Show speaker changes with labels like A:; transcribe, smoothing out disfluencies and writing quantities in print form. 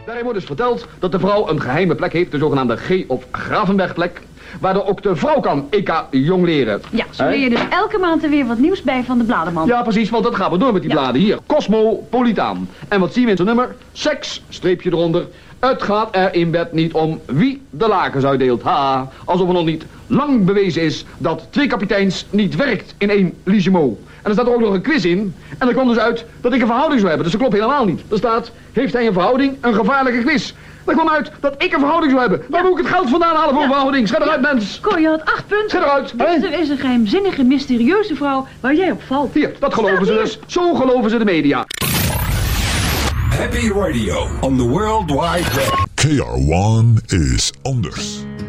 A: Daarin wordt dus verteld dat de vrouw een geheime plek heeft, de zogenaamde G- of Gravenbergplek, waardoor ook de vrouw kan jong leren.
B: Ja, zo leer je dus elke maand er weer wat nieuws bij van de bladerman.
A: Ja, precies, want dat gaat we door met die bladen. Hier, Cosmopolitaan. En wat zien we in zijn nummer? Seks, streepje eronder. Het gaat er in bed niet om wie de lakens uitdeelt. Ha, alsof er nog niet lang bewezen is dat 2 kapiteins niet werkt in 1 Ligimo. En er staat er ook nog een quiz in. En er komt dus uit dat ik een verhouding zou hebben. Dus dat klopt helemaal niet. Er staat, heeft hij een verhouding? Een gevaarlijke quiz. Er kwam uit dat ik een verhouding zou hebben. Waar moet ik het geld vandaan halen voor een verhouding? Schet eruit, mens.
B: Cor, je had 8 punten.
A: Schet eruit.
B: Dus er is een geheimzinnige, mysterieuze vrouw waar jij op valt.
A: Hier, dat geloven ze dus. Zo geloven ze de media.
C: Happy Radio on the World Wide Web.
D: KR1 is anders.